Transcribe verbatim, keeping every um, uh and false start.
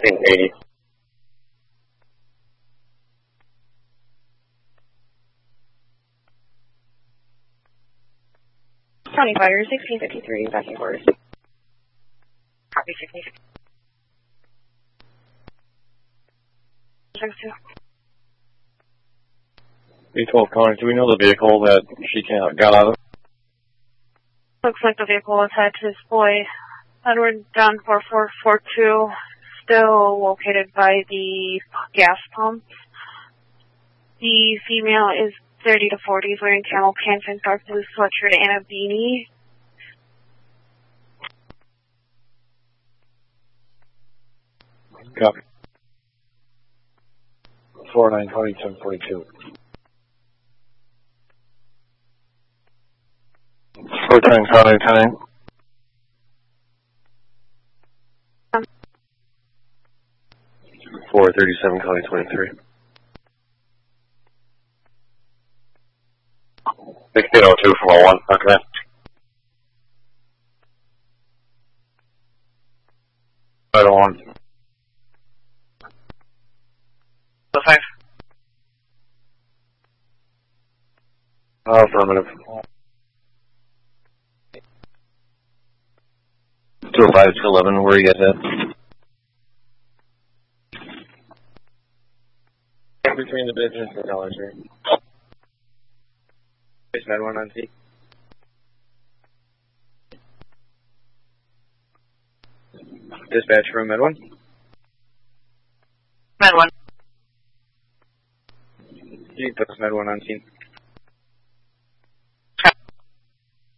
sixteen eighty. County Fire, sixteen fifty-three, backing orders. Copy, sixteen fifty-three. B twelve calling, do we know the vehicle that she got out of? Looks like the vehicle was headed to Display. Edward John four four four two, still located by the gas pump. The female is thirty to forties, wearing camel pants and dark blue sweatshirt and a beanie. Copy. four nine twenty, ten forty-two. four ten, County ten. four thirty-seven, County twenty-three. sixteen oh two from oh one, okay. five oh one. The five. Oh, affirmative. two oh five, two eleven, where are you guys at? Between the business and college here. Med one on T. Dispatch from Med one. Med one. You put Med one on scene.